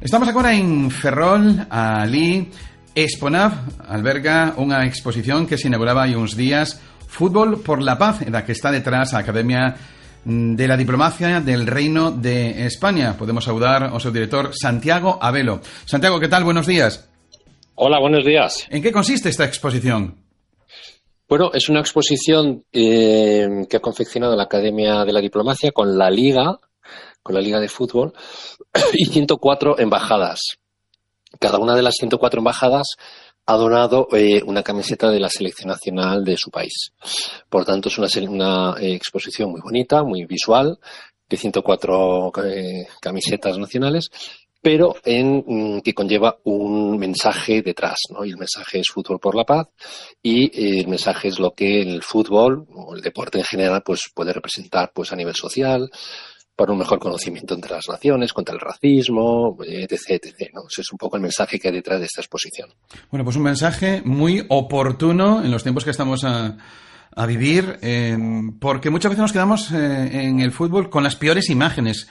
Estamos agora en Ferrol, ali Exponav alberga unha exposición que se inauguraba hai uns días, Fútbol por la Paz, da que está detrás a Academia de la Diplomacia del Reino de España. Podemos saudar ao seu director Santiago Abelo. Santiago, ¿qué tal? Buenos días. Hola, buenos días. ¿En qué consiste esta exposición? Bueno, es una exposición que ha confeccionado la Academia de la Diplomacia con la Liga de Fútbol y 104 embajadas. Cada una de las 104 embajadas ha donado una camiseta de la selección nacional de su país. Por tanto, es una exposición muy bonita, muy visual, de 104 camisetas nacionales, pero que conlleva un mensaje detrás, ¿no? Y el mensaje es Fútbol por la Paz, y el mensaje es lo que el fútbol o el deporte en general pues puede representar pues a nivel social, para un mejor conocimiento entre las naciones, contra el racismo, etc., ¿no? Ese es un poco el mensaje que hay detrás de esta exposición. Bueno, pues un mensaje muy oportuno en los tiempos que estamos a vivir, porque muchas veces nos quedamos en el fútbol con las peores imágenes.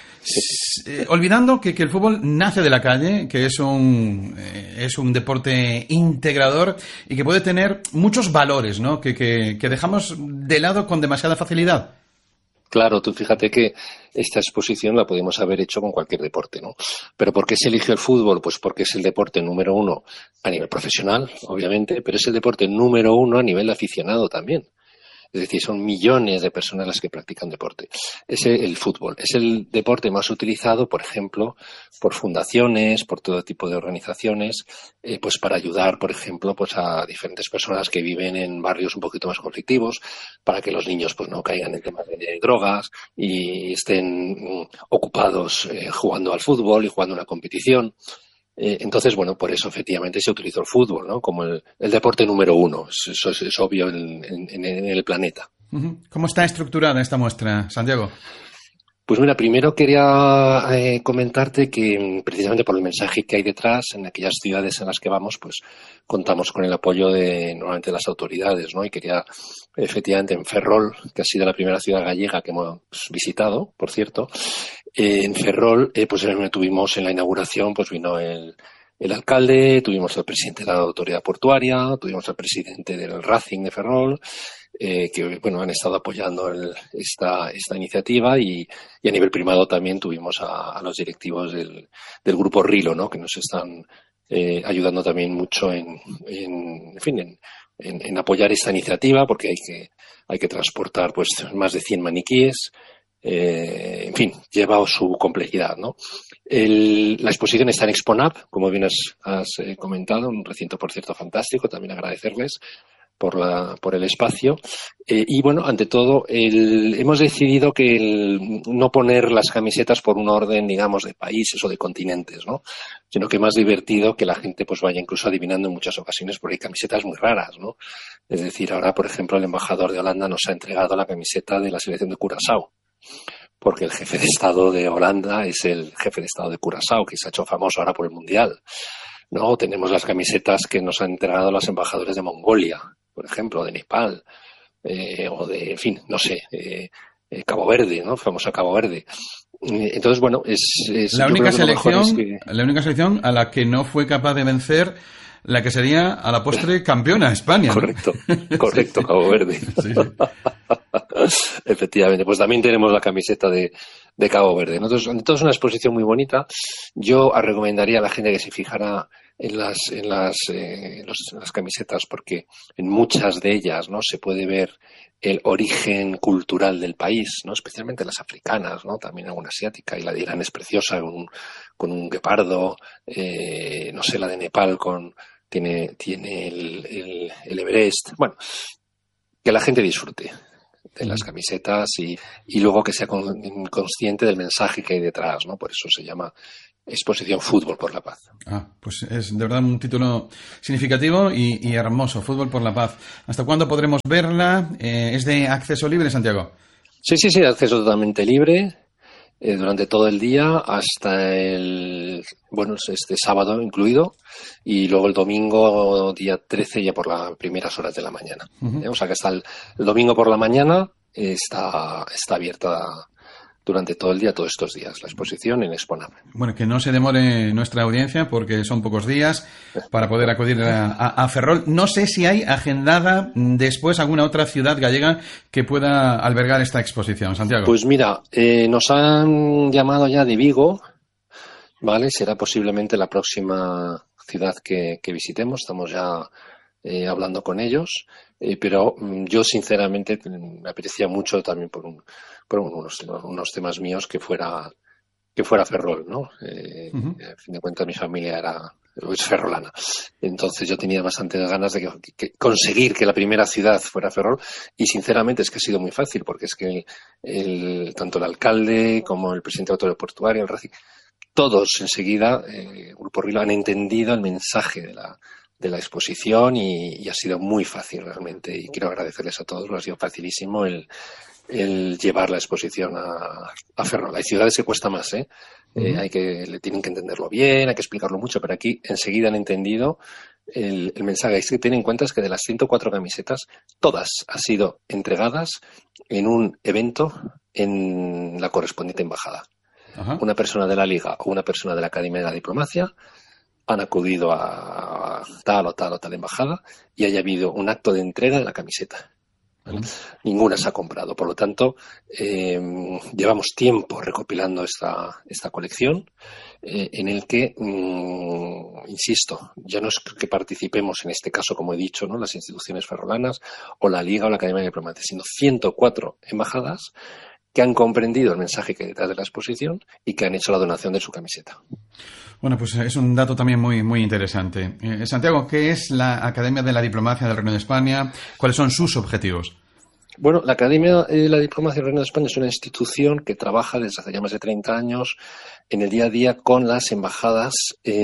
Olvidando que el fútbol nace de la calle, que es un deporte integrador y que puede tener muchos valores, ¿no? que dejamos de lado con demasiada facilidad. Claro, tú fíjate que esta exposición la podemos haber hecho con cualquier deporte, ¿no? Pero ¿por qué se eligió el fútbol? Pues porque es el deporte número uno a nivel profesional, obviamente, pero es el deporte número uno a nivel aficionado también. Es decir, son millones de personas las que practican deporte. Es el fútbol. Es el deporte más utilizado, por ejemplo, por fundaciones, por todo tipo de organizaciones, pues para ayudar, por ejemplo, pues a diferentes personas que viven en barrios un poquito más conflictivos, para que los niños pues no caigan en temas de drogas y estén ocupados jugando al fútbol y jugando una competición. Entonces, bueno, por eso efectivamente se utilizó el fútbol, ¿no? Como el deporte número uno. Eso es obvio en el planeta. ¿Cómo está estructurada esta muestra, Santiago? Pues mira, primero quería comentarte que precisamente por el mensaje que hay detrás, en aquellas ciudades en las que vamos, pues contamos con el apoyo de normalmente las autoridades, ¿no? Y quería, efectivamente, en Ferrol, que ha sido la primera ciudad gallega que hemos visitado, por cierto, en Ferrol, pues tuvimos en la inauguración, pues vino el alcalde, tuvimos al presidente de la autoridad portuaria, tuvimos al presidente del Racing de Ferrol, que bueno, han estado apoyando esta iniciativa y a nivel privado también tuvimos a los directivos del grupo Rilo, ¿no? Que nos están ayudando también mucho en apoyar esta iniciativa, porque hay que transportar pues más de 100 maniquíes. En fin, lleva su complejidad, ¿no? La exposición está en Exponav, como bien has comentado, un recinto, por cierto, fantástico. También agradecerles por el espacio. Y bueno, ante todo, hemos decidido que no poner las camisetas por un orden, digamos, de países o de continentes, ¿no? Sino que más divertido que la gente pues vaya incluso adivinando en muchas ocasiones, porque hay camisetas muy raras, ¿no? Es decir, ahora, por ejemplo, el embajador de Holanda nos ha entregado la camiseta de la selección de Curazao, porque el jefe de Estado de Holanda es el jefe de Estado de Curazao, que se ha hecho famoso ahora por el Mundial, ¿no? Tenemos las camisetas que nos han entregado los embajadores de Mongolia, por ejemplo, de Nepal, o de, en fin, no sé, Cabo Verde, ¿no? Famosa Cabo Verde. Entonces, bueno, es la única selección a la que no fue capaz de vencer la que sería a la postre campeona, España, ¿no? Correcto, sí. Cabo Verde. Sí. Efectivamente, pues también tenemos la camiseta de Cabo Verde. Entonces, es una exposición muy bonita. Yo recomendaría a la gente que se fijara en las camisetas, porque en muchas de ellas, ¿no? Se puede ver el origen cultural del país, ¿no? Especialmente las africanas, ¿no? También alguna asiática, y la de Irán es preciosa con un guepardo, no sé, la de Nepal tiene el Everest. Bueno, que la gente disfrute de las camisetas y luego que sea consciente del mensaje que hay detrás, ¿no? Por eso se llama Exposición Fútbol por la Paz. Pues es de verdad un título significativo y hermoso, Fútbol por la Paz. ¿Hasta cuándo podremos verla? ¿Es de acceso libre, Santiago? Sí, de acceso totalmente libre, durante todo el día hasta este sábado incluido, y luego el domingo, día 13, ya por las primeras horas de la mañana. O sea que hasta el domingo por la mañana está abierta durante todo el día, todos estos días, la exposición en Exponab. Bueno, que no se demore nuestra audiencia porque son pocos días para poder acudir a Ferrol. No sé si hay agendada después alguna otra ciudad gallega que pueda albergar esta exposición. Santiago. Pues mira, nos han llamado ya de Vigo, ¿vale? Será posiblemente la próxima ciudad que visitemos. Estamos ya hablando con ellos, pero yo sinceramente me apetecía mucho también por unos temas míos que fuera Ferrol, ¿no? A fin de cuentas mi familia es ferrolana, entonces yo tenía bastantes ganas de conseguir que la primera ciudad fuera Ferrol, y sinceramente es que ha sido muy fácil, porque es que tanto el alcalde como el presidente aeroportuario, el Racing, todos enseguida, Grupo Rilo, han entendido el mensaje de la exposición y ha sido muy fácil realmente, y quiero agradecerles a todos, ha sido facilísimo el llevar la exposición a Ferrol. Hay ciudades que cuesta más, le tienen que entenderlo bien, hay que explicarlo mucho, pero aquí enseguida han entendido el mensaje. Hay que tener en cuenta que de las 104 camisetas, todas han sido entregadas en un evento en la correspondiente embajada. Ajá. Una persona de la Liga o una persona de la Academia de la Diplomacia han acudido a tal o tal embajada y haya habido un acto de entrega de la camiseta. ¿Vale? Ninguna se ha comprado. Por lo tanto, llevamos tiempo recopilando esta colección en el que, insisto, ya no es que participemos en este caso, como he dicho, ¿no?, las instituciones ferrolanas o la Liga o la Academia de Diplomacia, sino 104 embajadas que han comprendido el mensaje que hay detrás de la exposición y que han hecho la donación de su camiseta. Bueno, pues es un dato también muy, muy interesante. Santiago, ¿qué es la Academia de la Diplomacia del Reino de España? ¿Cuáles son sus objetivos? Bueno, la Academia de la Diplomacia del Reino de España es una institución que trabaja desde hace ya más de 30 años en el día a día con las embajadas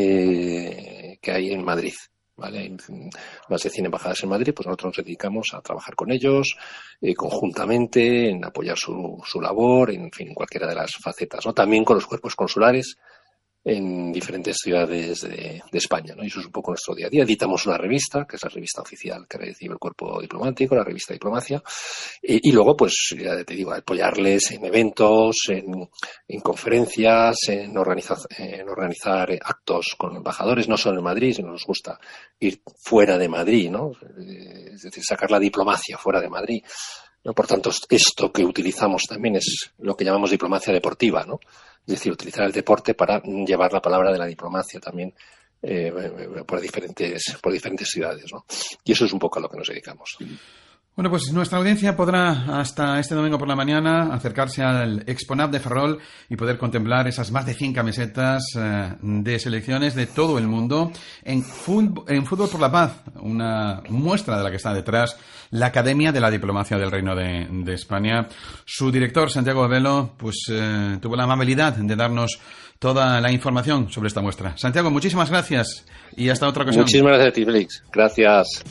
que hay en Madrid. ¿Vale? Hay más de 100 embajadas en Madrid, pues nosotros nos dedicamos a trabajar con ellos conjuntamente, en apoyar su labor, en fin, en cualquiera de las facetas, ¿no? También con los cuerpos consulares en diferentes ciudades de España, ¿no? Y eso es un poco nuestro día a día. Editamos una revista, que es la revista oficial que recibe el cuerpo diplomático, la revista Diplomacia, y luego, pues, ya te digo, apoyarles en eventos, en conferencias, en organizar actos con embajadores, no solo en Madrid, sino nos gusta ir fuera de Madrid, ¿no? Es decir, sacar la diplomacia fuera de Madrid, ¿no? Por tanto, esto que utilizamos también es lo que llamamos diplomacia deportiva, ¿no? Es decir, utilizar el deporte para llevar la palabra de la diplomacia también por diferentes ciudades, ¿no? Y eso es un poco a lo que nos dedicamos. Bueno, pues nuestra audiencia podrá hasta este domingo por la mañana acercarse al Exponab de Ferrol y poder contemplar esas más de 100 camisetas de selecciones de todo el mundo en Fútbol por la Paz, una muestra de la que está detrás la Academia de la Diplomacia del Reino de España. Su director, Santiago Abelo, pues tuvo la amabilidad de darnos toda la información sobre esta muestra. Santiago, muchísimas gracias y hasta otra ocasión. Muchísimas gracias a ti, Félix. Gracias.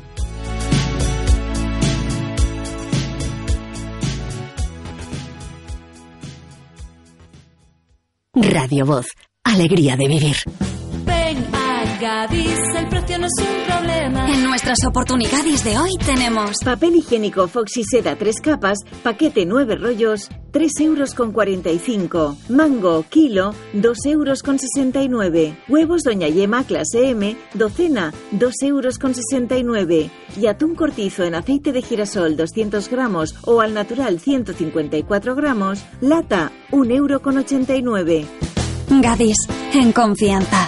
Radio Voz, alegría de vivir. Ven a Gadis, el precio no es un problema. En nuestras oportunidades de hoy tenemos papel higiénico Foxy Seda 3 capas, paquete 9 rollos, 3,45 €. Mango, kilo, 2,69 €. Huevos Doña Yema clase M, docena, 2,69 €. Y atún cortizo en aceite de girasol 200 gramos o al natural 154 gramos, lata, 1,89 €. Gadis, en confianza.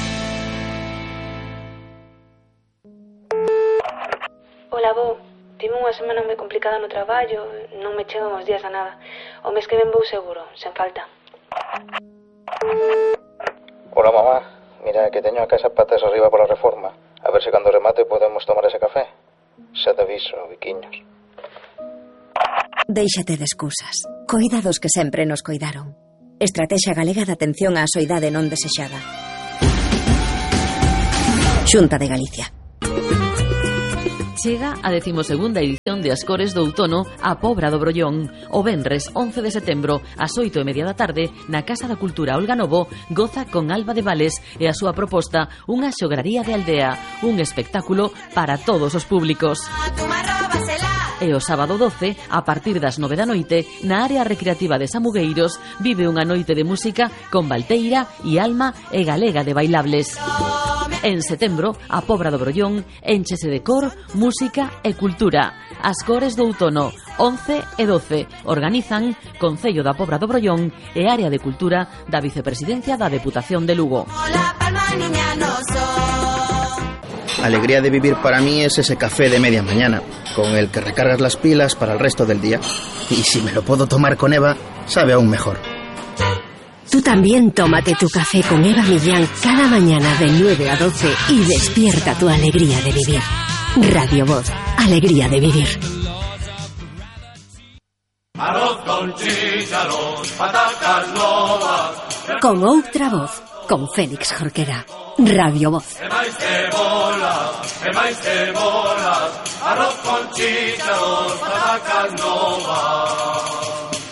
Ola, bo. Tive unha semana moi complicada no traballo, non me chegan os días a nada. O mes que ven vou seguro, sen falta. Hola, mamá. Mira que teño a casa patas arriba pola reforma. A ver se cando remate podemos tomar ese café. Xa te aviso, biquiños. Déixate de excusas. Coida dos que sempre nos coidaron. Estrategia Galega de Atención á Soidade Non Desexada. Xunta de Galicia. Chega a 12ª edición de As Cores do Outono a Pobra do Brollón. O venres 11 de setembro ás 8:30 da tarde na Casa da Cultura Olga Novo goza con Alba de Vales e a súa proposta Unha xograría de aldea, un espectáculo para todos os públicos. E o sábado 12, a partir das 9 da noite, na área recreativa de Samugueiros, vive unha noite de música con Valteira e Alma e Galega de Bailables. En setembro, a Pobra do Brollón énchese de cor, música e cultura. As cores do outono, 11 e 12, organizan Concello da Pobra do Brollón e Área de Cultura da Vicepresidencia da Deputación de Lugo. Alegría de vivir para mí es ese café de media mañana, con el que recargas las pilas para el resto del día. Y si me lo puedo tomar con Eva, sabe aún mejor. Tú también tómate tu café con Eva Millán cada mañana de 9 a 12 y despierta tu alegría de vivir. Radio Voz, alegría de vivir. Arroz con chícharos, patatas novas. Con outra voz, con Félix Jorquera. Radio Voz. E máis cebolas, arroz con chícharos, patatas novas.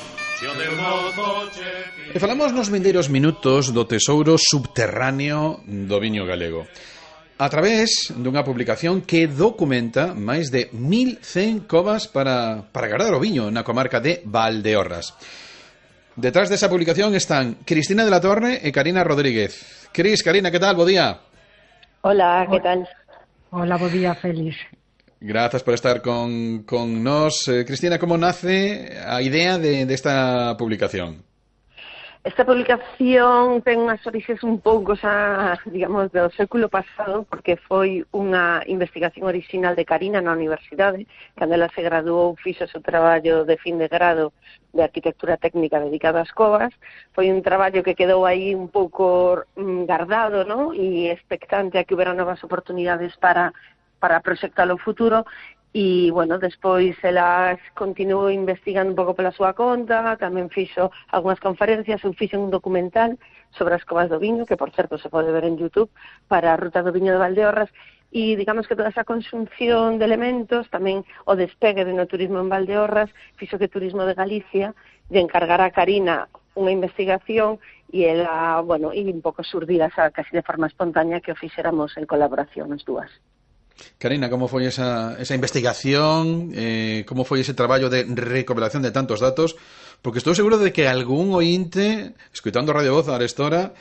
E falamos nos vindeiros minutos do tesouro subterráneo do viño galego a través dunha publicación que documenta máis de 1100 covas para gardar o viño na comarca de Valdeorras. Detrás desa publicación están Cristina de la Torre e Karina Rodríguez. Karina, que tal? Bo día. Hola, que tal? Hola, bo día, Félix. Grazas por estar con nós. Cristina, como nace a idea de esta publicación? Esta publicación ten unhas orixes un pouco xa, digamos, do século pasado, porque foi unha investigación orixinal de Karina na universidade, cando ela se graduou, fixo o seu traballo de fin de grado de arquitectura técnica dedicado ás covas. Foi un traballo que quedou aí un pouco guardado, ¿no? E expectante a que houbera novas oportunidades para proxectar o futuro. E, bueno, despois ela continuou investigando un pouco pola súa conta, tamén fixo algunhas conferencias, eu fixo un documental sobre as covas do viño, que, por certo, se pode ver en YouTube, para a Ruta do Viño de Valdeorras, e, digamos que toda esa conxunción de elementos, tamén o despegue de no turismo en Valdeorras, fixo que Turismo de Galicia lle encargara a Karina unha investigación e ela, bueno, e un pouco xurdira casi de forma espontánea que o fixéramos en colaboración as dúas. Karina, como foi esa investigación, como foi ese traballo de recopilación de tantos datos? Porque estou seguro de que algún ointe, escoitando Radio Voz a Arestora,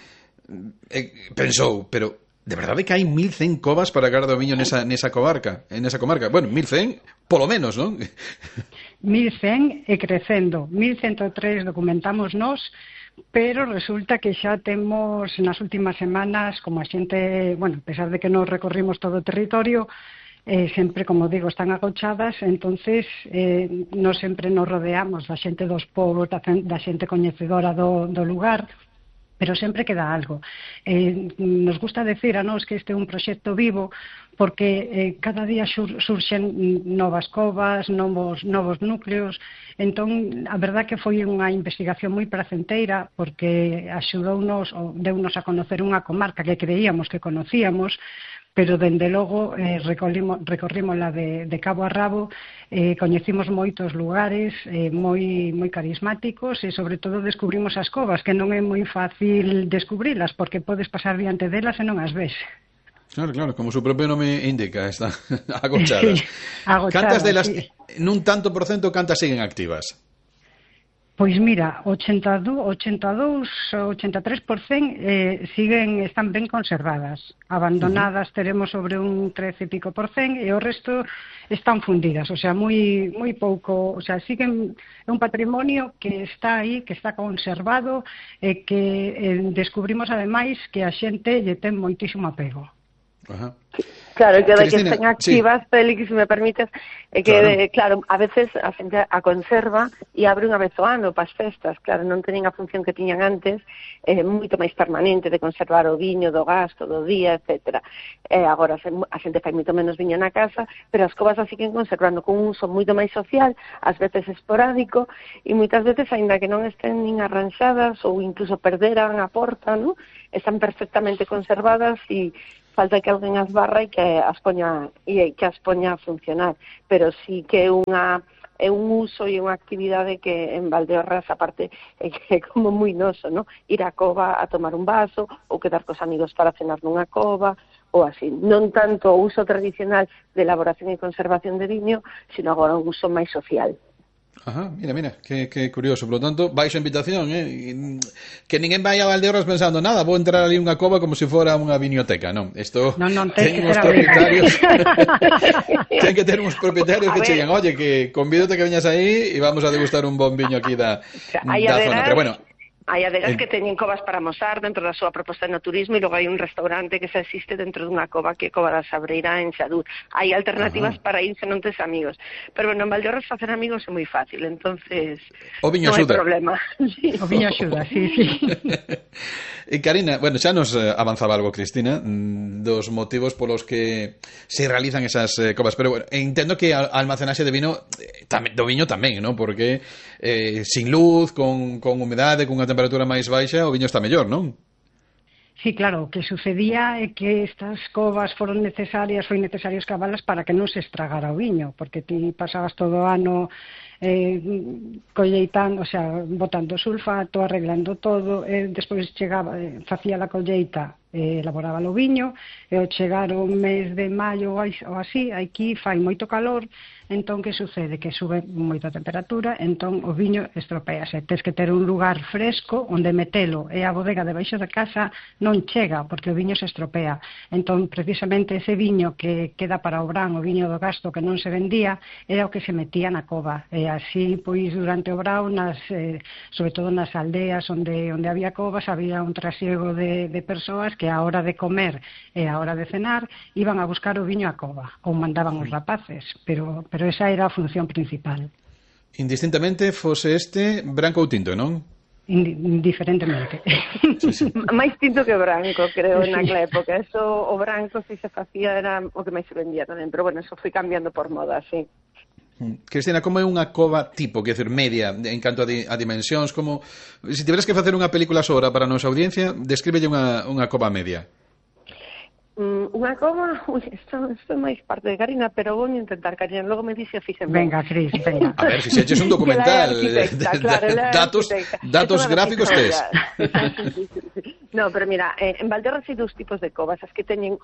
pensou, pero de verdade que hai 1100 covas para gardar o viño nesa comarca? Bueno, 1100, polo menos, non? 1100 e crecendo. 1103 documentamos nós, pero resulta que xa temos nas últimas semanas, como a xente, bueno, a pesar de que non recorrimos todo o territorio, sempre, como digo, están agochadas, entonces non sempre nos rodeamos da xente dos povos, da xente coñecedora do lugar, pero sempre queda algo. Nos gusta decir a nós que este é un proxecto vivo porque cada día surxen novas covas, novos núcleos. Entón, a verdad que foi unha investigación moi pracenteira porque axudounos, ou deunos a conocer unha comarca que creíamos que conocíamos, pero dende logo recorrímola de cabo a rabo, coñecimos moitos lugares moi carismáticos e sobre todo descubrimos as covas, que non é moi fácil descubrilas porque podes pasar diante delas e non as ves. Claro, como su propio nome indica, están agochadas. Agochadas, cantas delas, sí. nun tanto por cento, cantas siguen activas? Pois mira, 83% están ben conservadas. Abandonadas teremos sobre un 13 e pico por cent e o resto están fundidas, o sea, moi pouco, o sea, siguen, é un patrimonio que está aí, que está conservado e que descubrimos ademais que a xente lle ten moitísimo apego. Ajá. Claro, que de que Cristina, estén activas, sí. Félix, se me permites, é que, claro, a veces a xente a conserva e abre unha vez o ano para as festas, claro, non teñen a función que tiñan antes, moito máis permanente de conservar o viño do gasto, do día, etc. Agora a xente fai moito menos viño na casa, pero as covas as siguen conservando con un uso moito máis social, ás veces esporádico, e moitas veces, aínda que non estén nin arranxadas ou incluso perderan a porta, ¿no? Están perfectamente conservadas e falta que alguén as barra e que as poña a funcionar, pero sí que é un uso e unha actividade que en Valdeorras, aparte, é como moi noso, ¿no? Ir á cova a tomar un vaso, ou quedar cos amigos para cenar nunha cova, ou así. Non tanto o uso tradicional de elaboración e conservación de viño, sino agora un uso máis social. Ajá, mira, que curioso. Por lo tanto, baixo invitación, que ninguén vai a Valdeorras pensando nada, vou entrar ali unha cova como se fora unha viñoteca, non. Isto ten uns propietarios. Ten que ter uns propietarios que cheguen, oye, que convídote que veñas aí e vamos a degustar un bon viño aquí da zona. Pero bueno, hai adegas que teñen covas para mosar dentro da súa proposta no turismo, e logo hai un restaurante que xa existe dentro dunha cova, que é Cova da Sabreira en Xadú. Hai alternativas para ir se non tes amigos. Pero bueno, en Valdeorras facer amigos é moi fácil, entonces o viño non hai problema. Sí. O viño axuda, sí. E Karina, bueno, xa nos avanzaba algo Cristina dos motivos polos que se realizan esas covas, pero bueno, entendo que a almacenaxe de vino do viño tamén, non? Porque sin luz, con humedade, con unha temperatura máis baixa, o viño está mellor, non? Sí, claro, o que sucedía é que estas covas foi necesario escavalas para que non se estragara o viño, porque ti pasabas todo o ano colleitando, o sea, botando sulfato, arreglando todo, despois chegaba, facía a colleita, elaboraba o viño, e ao chegar o mes de maio ou así, aquí fai moito calor, entón que sucede? Que sube moito a temperatura, entón o viño estropease. Tens que ter un lugar fresco onde metelo, e a bodega debaixo da casa non chega, porque o viño se estropea. Entón, precisamente ese viño que queda para o brán, o viño do gasto que non se vendía, era o que se metía na cova. E así, pois, durante o brao, sobre todo nas aldeas onde había covas, había un trasiego de persoas que a hora de comer e a hora de cenar iban a buscar o viño á cova, ou mandaban os rapaces, pero esa era a función principal. Indistintamente fose este branco ou tinto, non? Indiferentemente. Sí. Máis tinto que branco, creo, naquela época. Eso, o branco, se facía, era o que máis se vendía tamén, pero bueno, eso foi cambiando por moda, sí. Cristina, como é unha cova tipo, quer dizer, media, en canto a dimensións, como se tiveras que facer unha película sobre para a nosa audiencia, descríbelle unha cova media. Unha cova, isto é máis parte de Karina, pero vou intentar, Karina, logo me dixe fixen. Venga, Cris, venga. A ver, se eches un documental, datos gráficos tes. No, pero mira, en Valdeorras hai dous tipos de covas, as que teñen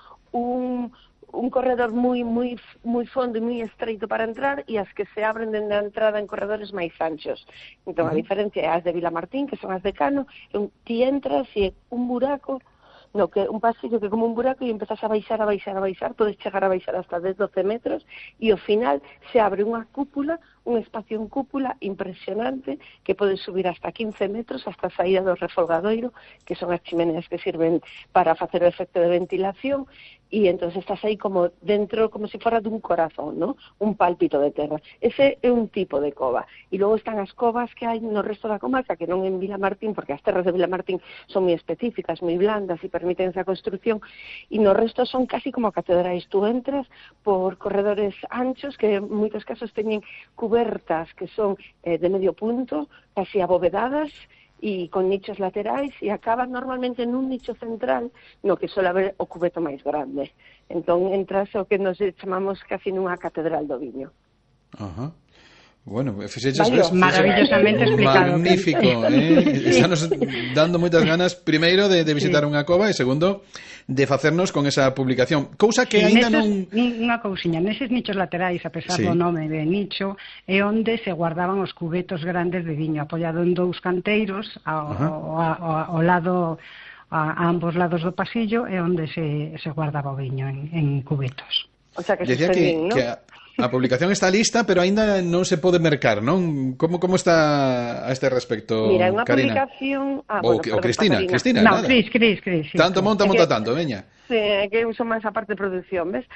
un corredor moi fondo e moi estreito para entrar, e as que se abren dende a entrada en corredores máis anchos. Entón, a diferencia é as de Vilamartín, que son as de Cano, ti entras e un buraco, que un pasillo que como un buraco, e empezas a baixar, podes chegar a baixar hasta 10-12 metros, e ao final se abre unha cúpula, un espacio en cúpula impresionante, que pode subir hasta 15 metros, hasta a saída do refolgadoiro, que son as chimeneas que sirven para facer o efecto de ventilación, e entón estás aí como dentro, como se fora dun corazón, ¿no? Un pálpito de terra. Ese é un tipo de cova. E logo están as covas que hai no resto da comarca, que non en Vilamartín, porque as terras de Vilamartín son moi específicas, moi blandas e permiten esa construción, e no resto son casi como catedrais. Tú entras por corredores anchos, que en moitos casos teñen cubertas que son de medio punto, casi abovedadas, e con nichos laterais, e acaban normalmente nun nicho central no que suele haber o cubeto máis grande. Entón entras o que nos chamamos casi nunha catedral do viño. Ajá. Bueno, maravillosamente explicado. Magnífico, Estamos dando moitas ganas, primeiro, de visitar unha cova, e segundo, de facernos con esa publicación. Cousa que aínda non... Unha cousiña, neses nichos laterais, a pesar do nome de nicho, é onde se guardaban os cubetos grandes de viño, apoiado en dous canteiros ao lado, a ambos lados do pasillo, é onde se guardaba o viño en cubetos. O sea, que decía que a publicación está lista, pero aínda non se pode mercar, non? Como está a este respecto, Mira, unha Karina? Publicación... Cristina. No, Cris. Sí, tanto monta tanto, veña. Sí, que uso máis a parte de produción, ves?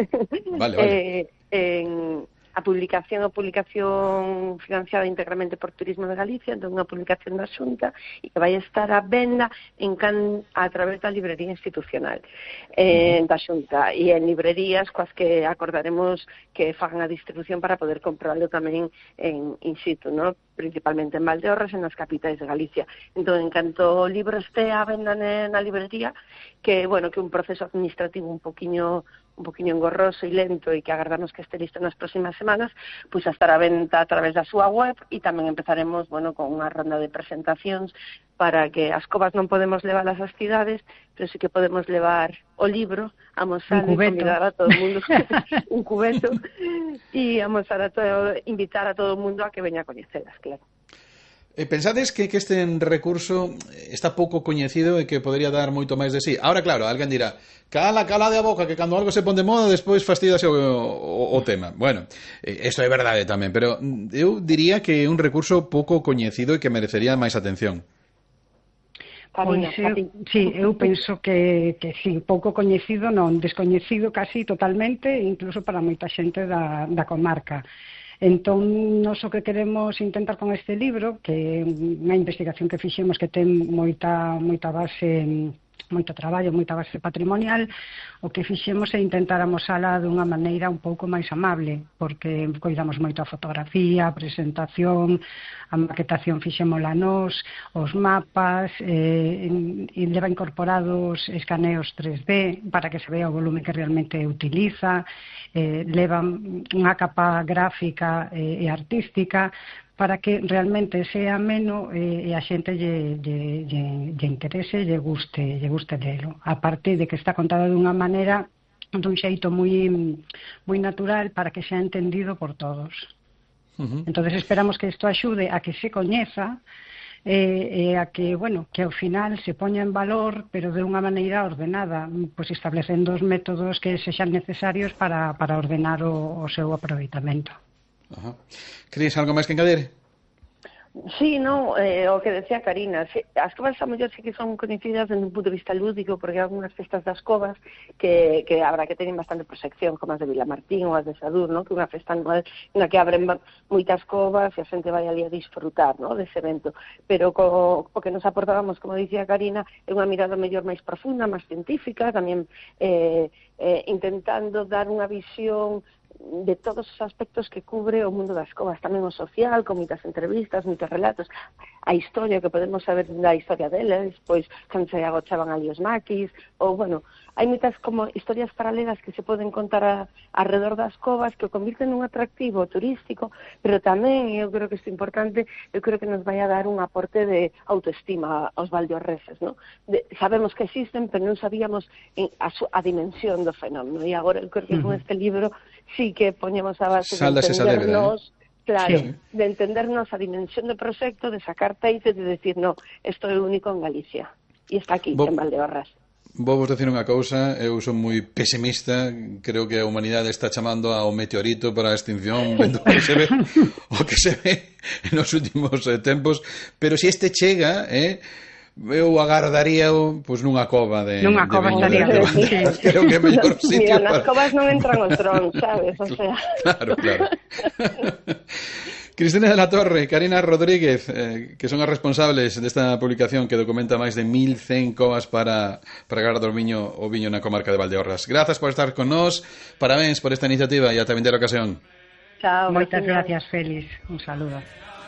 Vale. A publicación financiada íntegramente por Turismo de Galicia, entón unha publicación da Xunta, e que vai estar a venda a través da librería institucional da Xunta, e en librerías coas que acordaremos que fagan a distribución para poder comprarlo tamén in situ, ¿no? Principalmente en Valdeorras e nas capitais de Galicia. Entón, en canto o libro este a venda na librería, que un proceso administrativo un poquinho un poquinho engorroso e lento e que agardamos que este listo nas próximas semanas, pois a estar a venta a través da súa web e tamén empezaremos, bueno, con unha ronda de presentacións para que as covas non podemos levar ás cidades, pero sí que podemos levar o libro, amosar e convidar a todo o mundo un cubeto e amosar a todo, invitar a todo o mundo a que veña a coñecelas, claro. Pensades que este recurso está pouco coñecido e que podría dar moito máis de sí? Ahora, claro, alguén dirá, cala de a boca, que cando algo se pon de moda, despois fastidiase o tema. Bueno, isto é verdade tamén, pero eu diría que é un recurso pouco coñecido e que merecería máis atención. Pois eu penso que sí, pouco coñecido, non, descoñecido casi totalmente, incluso para moita xente da comarca. Entón, nós o que queremos intentar con este libro, que é unha investigación que fixemos que ten moita base, moito traballo, moita base patrimonial, o que fixemos é intentar amosala dunha maneira un pouco máis amable, porque coidamos moito a fotografía, a presentación, a maquetación fixémola nós, os mapas, e leva incorporados escaneos 3D para que se vea o volume que realmente utiliza, leva unha capa gráfica e artística para que realmente sea ameno e a xente lle interese, lle guste lelo. A parte de que está contado dunha maneira, dun xeito moi natural para que sea entendido por todos. Entonces esperamos que isto axude a que se coñeza e a que, bueno, que ao final se poña en valor, pero de unha maneira ordenada, pois establecendo os métodos que sexan necesarios para ordenar o seu aproveitamento. Cris, algo máis que engadir? Sí, no, o que decía Karina, as covas a mellor sí que son coñecidas desde un punto de vista lúdico, porque hai algunhas festas das covas que habrá que tener bastante proxección, como as de Vilamartín ou as de Sadur, ¿no? Que unha festa anual na que abren moitas covas e a xente vai ali a disfrutar, ¿no? Dese evento, pero o que nos aportábamos, como dicía Karina, é unha mirada mellor máis profunda, máis científica, tamén intentando dar unha visión de todos os aspectos que cubre o mundo das covas, tamén o social, con moitas entrevistas, moitos relatos, a historia que podemos saber da historia deles, pois cando se agochaban ali os maquis, ou, bueno, hai moitas como historias paralelas que se poden contar alrededor das covas que o convirten nun atractivo turístico, pero tamén, eu creo que isto é importante, eu creo que nos vai a dar un aporte de autoestima aos valdeorreses, ¿no? Sabemos que existen, pero non sabíamos a dimensión do fenómeno, e agora eu creo que con este libro sí que poñemos a base de entendernos, claro, de entendernos a dimensión do proxecto, de sacar teite, de decir, no, isto é único en Galicia, e está aquí, en Valdeorras. Vou vos decir unha cousa, eu son moi pesimista, creo que a humanidade está chamando ao meteorito para a extinción, vendo o que se ve nos últimos tempos, pero se este chega, eu agardaría pois nunha cova de estaría creo que é mellor sitio. Mira, nas covas non entran os drones, sabes? O sea. Claro. Cristina de la Torre, Karina Rodríguez, que son as responsables desta publicación que documenta máis de 1100 covas para agardar o viño na comarca de Valdeorras. Grazas por estar con nós, parabéns por esta iniciativa e ata vindeira ocasión. Chao. Moitas gracias, Félix. Un saludo.